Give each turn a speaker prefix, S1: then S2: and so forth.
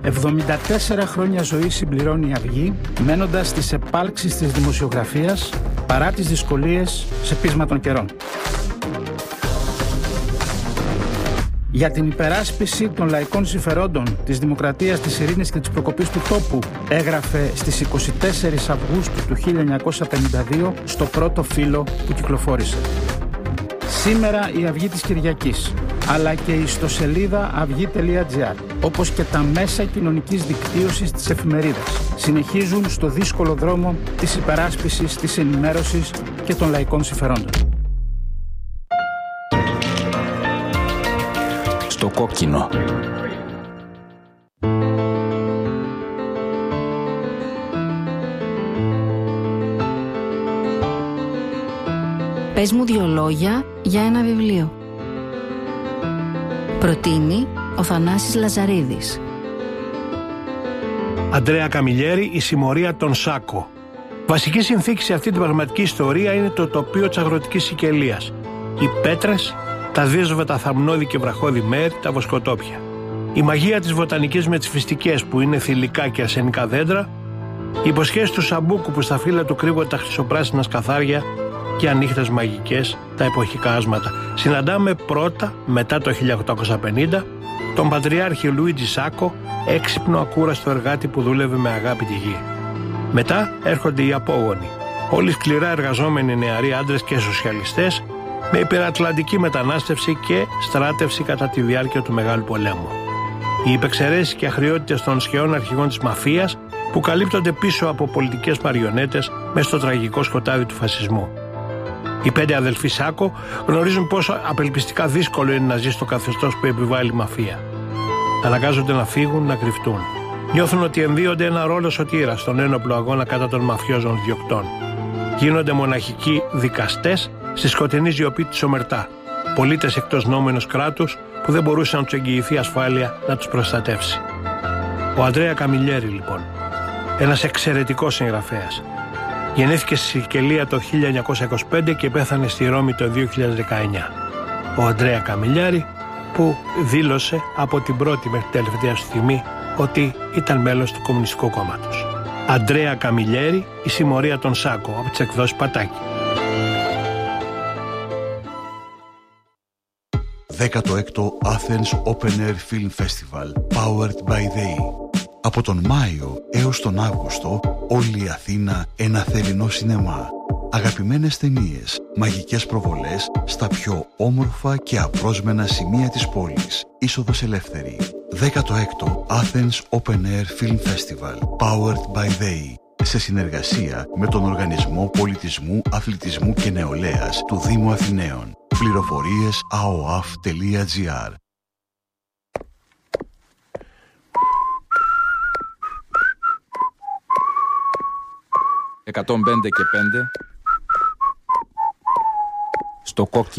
S1: 74 χρόνια ζωή συμπληρώνει η Αυγή, μένοντας στις επάλξεις της δημοσιογραφίας παρά τις δυσκολίες σε πείσμα των καιρών. Για την υπεράσπιση των λαϊκών συμφερόντων, της δημοκρατίας, της ειρήνης και της προκοπής του τόπου, έγραφε στις 24 Αυγούστου του 1952 στο πρώτο φύλλο που κυκλοφόρησε. Σήμερα η Αυγή της Κυριακής, αλλά και η ιστοσελίδα αυγή.gr, όπως και τα μέσα κοινωνικής δικτύωσης της εφημερίδας, συνεχίζουν στο δύσκολο δρόμο της υπεράσπισης, της ενημέρωσης και των λαϊκών συμφερόντων.
S2: Στο κόκκινο.
S3: Πες μου 2 λόγια για ένα βιβλίο. Προτείνει ο Θανάσης Λαζαρίδης.
S4: Αντρέα Καμιλιέρη, η συμμορία των Σάκο. Βασική συνθήκη σε αυτή την πραγματική ιστορία είναι το τοπίο της αγροτικής Σικελίας. Οι πέτρες, τα δύσβατα θαμνώδη και βραχώδη μέρη, τα βοσκοτόπια. Η μαγεία της βοτανικής με τις φυστικές που είναι θηλυκά και αρσενικά δέντρα, οι υποσχέσεις του Σαμπούκου που στα φύλλα του κρύβονται τα χρυσοπράσινα σκαθάρια και ανύχτες μαγικές, τα εποχικά άσματα. Συναντάμε πρώτα, μετά το 1850, τον πατριάρχη Λουίτζι Σάκο, έξυπνο ακούραστο εργάτη που δούλευε με αγάπη τη γη. Μετά έρχονται οι απόγονοι, όλοι σκληρά εργαζόμενοι νεαροί άντρες και σοσιαλιστές, με υπερατλαντική μετανάστευση και στράτευση κατά τη διάρκεια του Μεγάλου Πολέμου. Οι υπεξαιρέσεις και αχριότητες των σχεών αρχηγών της μαφίας που καλύπτονται πίσω από πολιτικές μαριονέτες μες στο τραγικό σκοτάδι του φασισμού. Οι 5 αδελφοί Σάκο γνωρίζουν πόσο απελπιστικά δύσκολο είναι να ζει στο καθεστώς που επιβάλλει η μαφία. Αναγκάζονται να φύγουν, να κρυφτούν. Νιώθουν ότι ενδύονται ένα ρόλο σωτήρα στον ένοπλο αγώνα κατά των μαφιόζων διοκτών. Γίνονται μοναχικοί δικαστές στη σκοτεινή ζιοπή της ομερτά. Πολίτες εκτός νόμου ενός κράτους που δεν μπορούσε να τους εγγυηθεί ασφάλεια να τους προστατεύσει. Ο Αντρέα Καμιλιέρη, λοιπόν, ένας εξαιρετικός συγγραφέας. Γεννήθηκε στη Σικελία το 1925 και πέθανε στη Ρώμη το 2019. Ο Αντρέα Καμιλιέρη, που δήλωσε από την πρώτη μέχρι την τελευταία στιγμή ότι ήταν μέλος του Κομμουνιστικού Κόμματος. Αντρέα Καμιλιέρη, η συμμορία των Σάκο, από τις εκδόσεις Πατάκη.
S5: 16ο Athens Open Air Film Festival, powered by they. Από τον Μάιο έως τον Αύγουστο, όλη η Αθήνα ένα θερινό σινεμά. Αγαπημένες ταινίες, μαγικές προβολές στα πιο όμορφα και απρόσμενα σημεία της πόλης. Είσοδος ελεύθερη. 16ο Athens Open Air Film Festival, powered by they. Σε συνεργασία με τον Οργανισμό Πολιτισμού, Αθλητισμού και Νεολαίας του Δήμου Αθηναίων. Πληροφορίες aoaf.gr.
S2: «105 και 5» στο κόκκινο.